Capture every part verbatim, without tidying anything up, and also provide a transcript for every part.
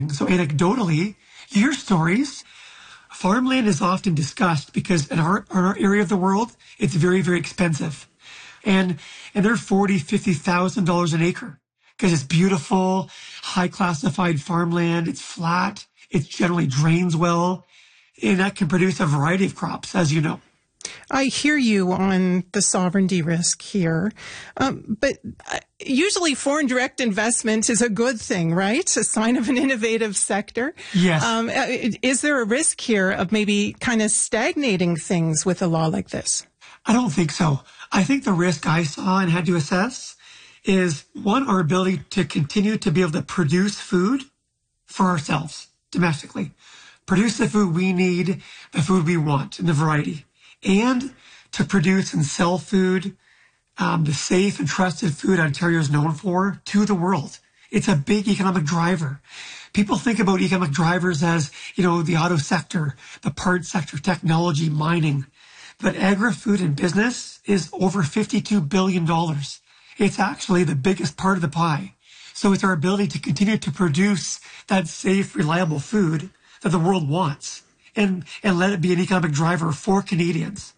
So anecdotally, you hear stories. Farmland is often discussed because in our, in our area of the world, it's very, very expensive. And, and they're forty thousand dollars, fifty thousand dollars an acre because it's beautiful, high classified farmland. It's flat. It generally drains well, and that can produce a variety of crops, as you know. I hear you on the sovereignty risk here, um, but usually foreign direct investment is a good thing, right? A sign of an innovative sector. Yes. Um, is there a risk here of maybe kind of stagnating things with a law like this? I don't think so. I think the risk I saw and had to assess is, one, our ability to continue to be able to produce food for ourselves domestically, produce the food we need, the food we want, and the variety, and to produce and sell food, um, the safe and trusted food Ontario is known for, to the world. It's a big economic driver. People think about economic drivers as, you know, the auto sector, the parts sector, technology, mining. But agri-food and business is over fifty-two billion dollars. It's actually the biggest part of the pie. So it's our ability to continue to produce that safe, reliable food that the world wants, and, and let it be an economic driver for Canadians.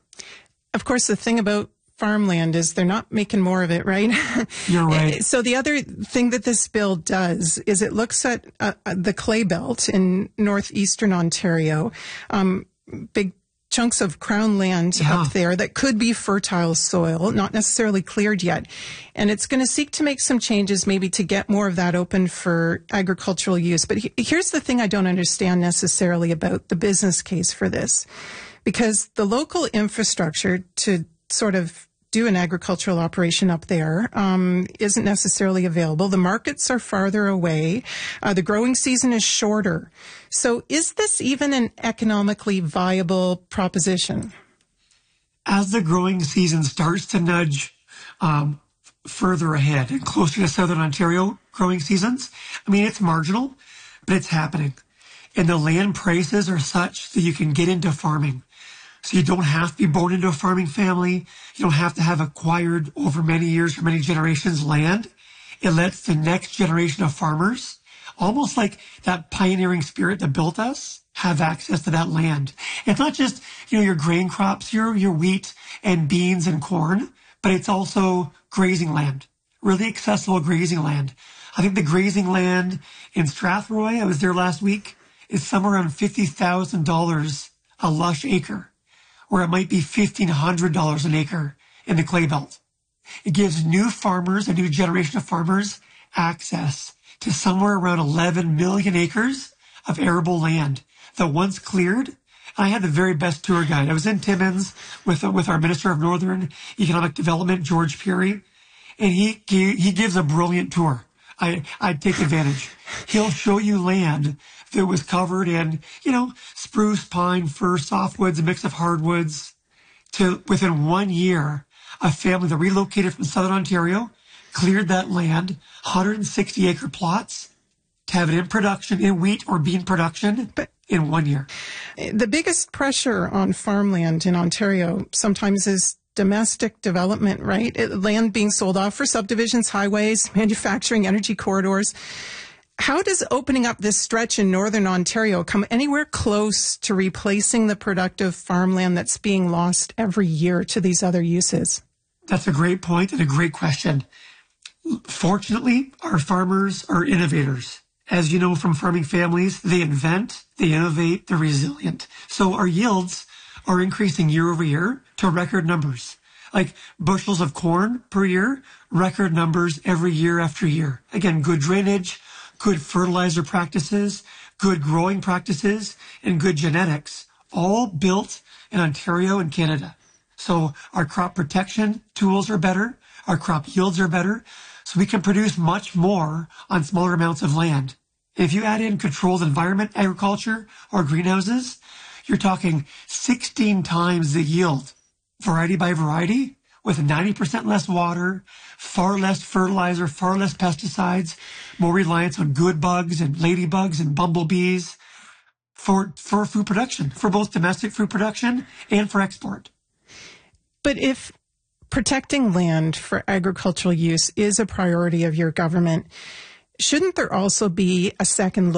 Of course, the thing about farmland is they're not making more of it, right? You're right. So the other thing that this bill does is it looks at uh, the clay belt in northeastern Ontario, um, big chunks of crown land yeah. up there that could be fertile soil, not necessarily cleared yet. And it's going to seek to make some changes maybe to get more of that open for agricultural use. But he- here's the thing I don't understand necessarily about the business case for this, because the local infrastructure to sort of do an agricultural operation up there um, isn't necessarily available. The markets are farther away. Uh, the growing season is shorter. So is this even an economically viable proposition? As the growing season starts to nudge um, further ahead and closer to Southern Ontario growing seasons, I mean, it's marginal, but it's happening. And the land prices are such that you can get into farming. So you don't have to be born into a farming family. You don't have to have acquired over many years or many generations land. It lets the next generation of farmers, almost like that pioneering spirit that built us, have access to that land. It's not just, you know, your grain crops, your, your wheat and beans and corn, but it's also grazing land, really accessible grazing land. I think the grazing land in Strathroy, I was there last week, is somewhere around fifty thousand dollars a lush acre, where it might be fifteen hundred dollars an acre in the clay belt. It gives new farmers, a new generation of farmers, access to somewhere around eleven million acres of arable land that once cleared. I had the very best tour guide. I was in Timmins with, with our Minister of Northern Economic Development, George Peary, and he, he, he gives a brilliant tour. I, I'd take advantage. He'll show you land that was covered in, you know, spruce, pine, fir, softwoods, a mix of hardwoods. To within one year, a family that relocated from Southern Ontario cleared that land, one hundred sixty acre plots, to have it in production, in wheat or bean production, but in one year. The biggest pressure on farmland in Ontario sometimes is domestic development, right? It, land being sold off for subdivisions, highways, manufacturing, energy corridors. How does opening up this stretch in northern Ontario come anywhere close to replacing the productive farmland that's being lost every year to these other uses? That's a great point and a great question. Fortunately, our farmers are innovators. As you know from farming families, they invent, they innovate, they're resilient. So our yields are increasing year over year to record numbers. Like bushels of corn per year, record numbers every year after year. Again, good drainage, good fertilizer practices, good growing practices, and good genetics, all built in Ontario and Canada. So our crop protection tools are better, our crop yields are better, so we can produce much more on smaller amounts of land. If you add in controlled environment agriculture or greenhouses, you're talking sixteen times the yield, variety by variety, with ninety percent less water, far less fertilizer, far less pesticides, more reliance on good bugs and ladybugs and bumblebees for, for food production, for both domestic food production and for export. But if protecting land for agricultural use is a priority of your government, shouldn't there also be a second look